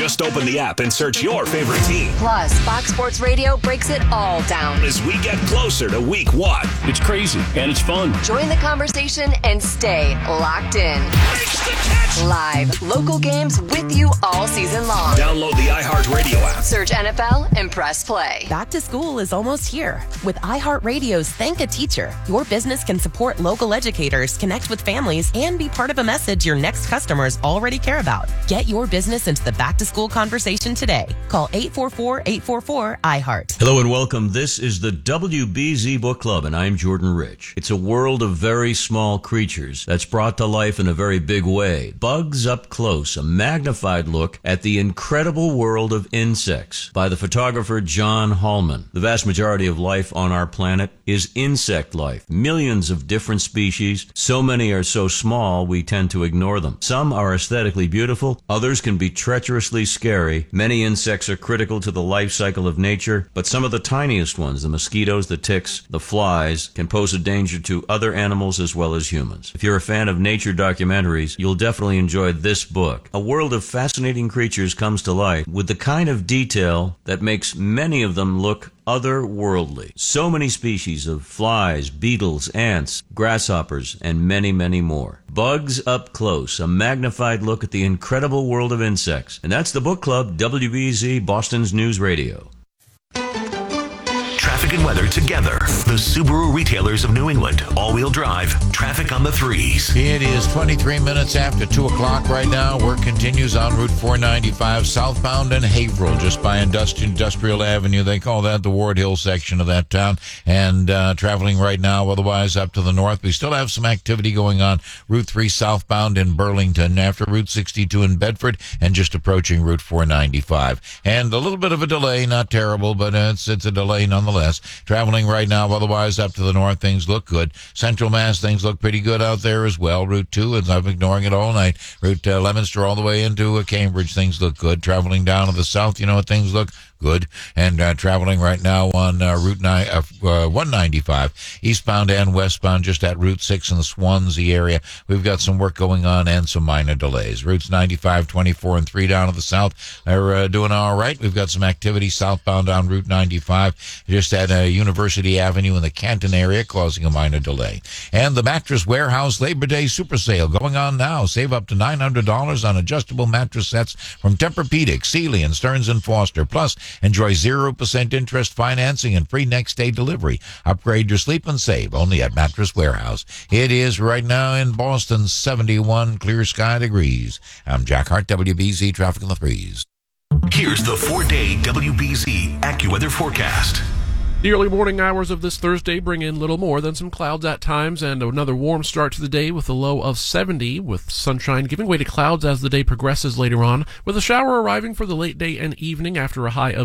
Just open the app and search your favorite team. Plus, Fox Sports Radio breaks it all down as we get closer to week 1. It's crazy and it's fun. Join the conversation and stay locked in. Live, local games with you all season long. Download the iHeartRadio app. Search NFL and press play. Back to school is almost here. With iHeartRadio's Thank a Teacher, your business can support local educators, connect with families, and be part of a message your next customers already care about. Get your business into the back-to-school conversation today. Call 844-844-iHeart. Hello and welcome. This is the WBZ Book Club, and I'm Jordan Rich. It's a world of very small creatures that's brought to life in a very big way. Bugs Up Close, a magnified look at the incredible world of insects by the photographer John Hallman. The vast majority of life on our planet is insect life. Millions of different species. So many are so small we tend to ignore them. Some are aesthetically beautiful. Others can be treacherously scary. Many insects are critical to the life cycle of nature, but some of the tiniest ones, the mosquitoes, the ticks, the flies, can pose a danger to other animals as well as humans. If you're a fan of nature documentaries, you'll definitely enjoy this book. A world of fascinating creatures comes to life with the kind of detail that makes many of them look otherworldly. So many species of flies, beetles, ants, grasshoppers, and many, many more. Bugs Up Close, a magnified look at the incredible world of insects. And that's the book club, WBZ, Boston's News Radio. Traffic and weather together. The Subaru retailers of New England. All-wheel drive. Traffic on the 3s. It is 23 minutes after 2 o'clock right now. Work continues on Route 495 southbound in Haverhill, just by Industrial Avenue. They call that the Ward Hill section of that town. And traveling right now, otherwise up to the north. We still have some activity going on Route 3 southbound in Burlington, after Route 62 in Bedford, and just approaching Route 495. And a little bit of a delay, not terrible, but it's a delay nonetheless. Traveling right now, otherwise up to the north, things look good. Central Mass, things look pretty good out there as well. Route 2, and I'm ignoring it all night. Route Leominster all the way into Cambridge, things look good. Traveling down to the south, things look good. And traveling right now on Route 195, eastbound and westbound, just at Route 6 in the Swansea area. We've got some work going on and some minor delays. Routes 95, 24, and 3 down to the south are doing all right. We've got some activity southbound on Route 95, just at University Avenue in the Canton area, causing a minor delay. And the Mattress Warehouse Labor Day Super Sale going on now. Save up to $900 on adjustable mattress sets from Tempur-Pedic, Sealy, and Stearns & Foster. Plus, enjoy 0% interest financing and free next-day delivery. Upgrade your sleep and save only at Mattress Warehouse. It is right now in Boston, 71 clear sky degrees. I'm Jack Hart, WBZ Traffic on the 3s. Here's the 4-day WBZ AccuWeather forecast. The early morning hours of this Thursday bring in little more than some clouds at times and another warm start to the day with a low of 70, with sunshine giving way to clouds as the day progresses later on, with a shower arriving for the late day and evening after a high of